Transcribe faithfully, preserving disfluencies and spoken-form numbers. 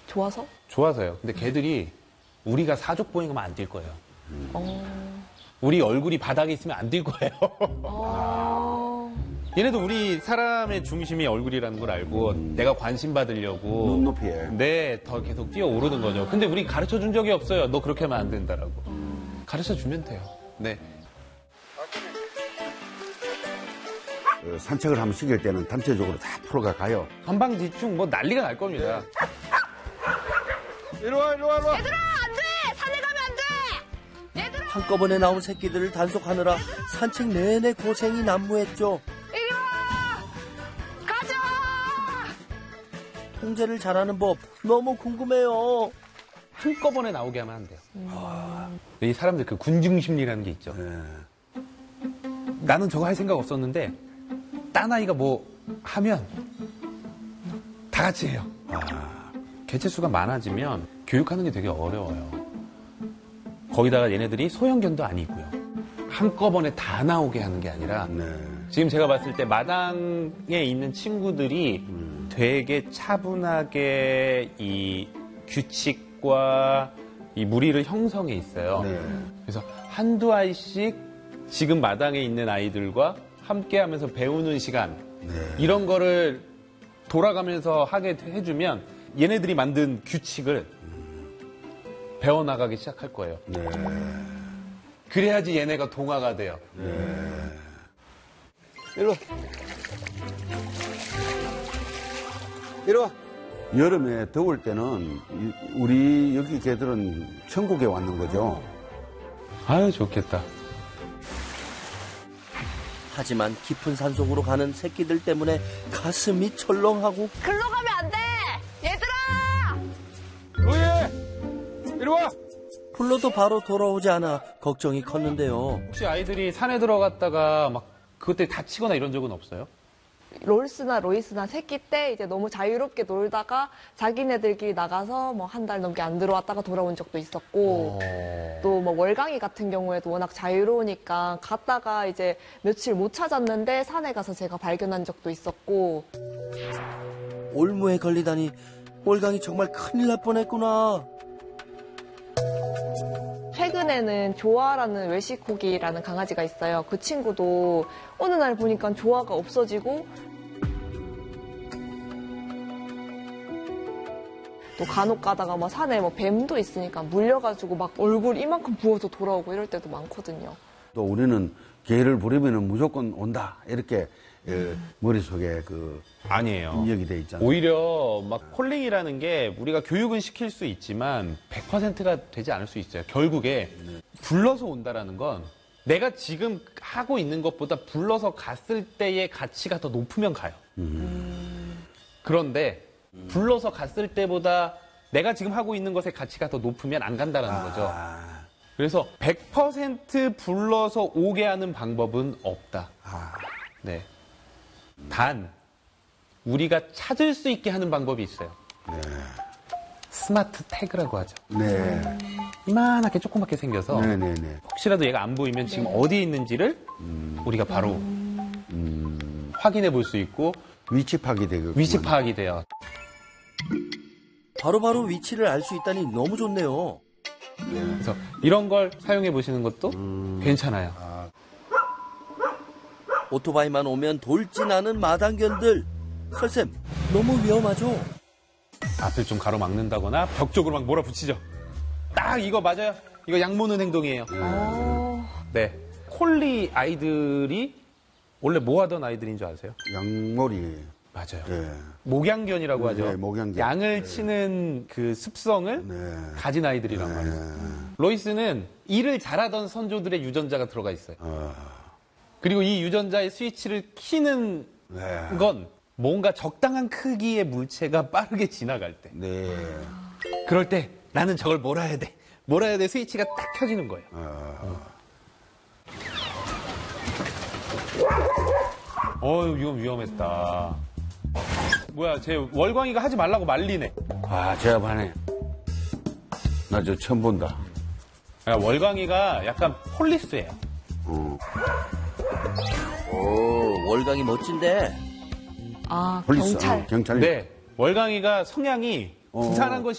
좋아서? 좋아서요. 근데 걔들이 우리가 사족 보행하면 안 뛸 거예요. 음. 어... 우리 얼굴이 바닥에 있으면 안 뛸 거예요. 어... 얘네도 우리 사람의 중심이 얼굴이라는 걸 알고 음. 내가 관심 받으려고 눈높이에 네, 더 계속 뛰어오르는 거죠. 근데 우리 가르쳐 준 적이 없어요. 너 그렇게 하면 안 된다라고. 음. 가르쳐 주면 돼요. 네. 산책을 한번 시킬 때는 단체적으로 다 프로가 가요. 한방지축 뭐 난리가 날 겁니다. 이리 와, 이리 와, 이리 와. 얘들아, 안 돼! 산에 가면 안 돼! 얘들아! 한꺼번에 나온 새끼들을 단속하느라 산책 내내 고생이 난무했죠. 이리 와! 가자! 통제를 잘하는 법 너무 궁금해요. 한꺼번에 나오게 하면 안 돼요. 음. 이 사람들 그 군중 심리라는 게 있죠. 네. 나는 저거 할 생각 없었는데 딴 아이가 뭐 하면 다 같이 해요. 아. 개체수가 많아지면 교육하는 게 되게 어려워요. 거기다가 얘네들이 소형견도 아니고요. 한꺼번에 다 나오게 하는 게 아니라 네. 지금 제가 봤을 때 마당에 있는 친구들이 음. 되게 차분하게 이 규칙과 이 무리를 형성해 있어요. 네. 그래서 한두 아이씩 지금 마당에 있는 아이들과 함께 하면서 배우는 시간 네. 이런 거를 돌아가면서 하게 해주면 얘네들이 만든 규칙을 배워나가기 시작할 거예요. 네. 그래야지 얘네가 동화가 돼요. 네. 이리 와. 이리 와. 여름에 더울 때는 우리 여기 개들은 천국에 왔는 거죠. 아유, 좋겠다. 하지만 깊은 산속으로 가는 새끼들 때문에 가슴이 철렁하고 글로 가면 안 돼! 얘들아! 로예! 이리 와! 불러도 바로 돌아오지 않아 걱정이 컸는데요. 혹시 아이들이 산에 들어갔다가 막 그때 다치거나 이런 적은 없어요? 롤스나 로이스나 새끼 때 이제 너무 자유롭게 놀다가 자기네들끼리 나가서 뭐 한 달 넘게 안 들어왔다가 돌아온 적도 있었고 어... 또 뭐 월광이 같은 경우에도 워낙 자유로우니까 갔다가 이제 며칠 못 찾았는데 산에 가서 제가 발견한 적도 있었고 올무에 걸리다니 월광이 정말 큰일 날 뻔했구나. 최근에는 조아라는 외식호기라는 강아지가 있어요. 그 친구도 어느 날 보니까 조아가 없어지고 또 간혹 가다가 막 산에 뭐 뱀도 있으니까 물려가지고 막 얼굴 이만큼 부어서 돌아오고 이럴 때도 많거든요. 또 우리는 개를 부리면은 무조건 온다 이렇게 음. 머릿속에 그 아니에요. 입력이 돼 있잖아요. 오히려 막 콜링이라는 게 우리가 교육은 시킬 수 있지만 백 퍼센트가 되지 않을 수 있어요. 결국에 네. 불러서 온다라는 건 내가 지금 하고 있는 것보다 불러서 갔을 때의 가치가 더 높으면 가요. 음. 그런데 불러서 갔을 때보다 내가 지금 하고 있는 것의 가치가 더 높으면 안 간다라는 아. 거죠. 그래서 백 퍼센트 불러서 오게 하는 방법은 없다. 아. 네. 단 우리가 찾을 수 있게 하는 방법이 있어요. 네. 스마트 태그라고 하죠. 네. 이만하게 조그맣게 생겨서 네, 네, 네. 혹시라도 얘가 안 보이면 지금 네. 어디에 있는지를 음. 우리가 바로 음. 확인해 볼 수 있고 위치 파악이 되고 위치 파악이 돼요. 바로바로 위치를 알 수 있다니 너무 좋네요. 그래서 이런 걸 사용해 보시는 것도 음. 괜찮아요. 아. 오토바이만 오면 돌진하는 마당견들. 설쌤, 너무 위험하죠? 앞을 좀 가로막는다거나 벽 쪽으로 막 몰아붙이죠. 딱 이거 맞아요. 이거 양모는 행동이에요. 어... 네. 콜리 아이들이 원래 뭐 하던 아이들인 줄 아세요? 양머리. 맞아요. 네. 목양견이라고 하죠. 네, 목양견. 양을 네. 치는 그 습성을 네. 가진 아이들이란 말이에요. 네. 로이스는 일을 잘하던 선조들의 유전자가 들어가 있어요. 어. 그리고 이 유전자의 스위치를 키는 네. 건 뭔가 적당한 크기의 물체가 빠르게 지나갈 때. 네. 그럴 때 나는 저걸 몰아야 돼. 몰아야 돼. 스위치가 딱 켜지는 거예요. 어. 어휴, 이건 위험했다. 뭐야, 쟤 월광이가 하지 말라고 말리네. 아, 제압하네. 나 저 처음 본다. 야, 월광이가 약간 폴리스예요. 어. 오, 월광이 멋진데. 아, 폴리스, 경찰. 어, 경찰. 네. 월광이가 성향이 어. 부산한 것이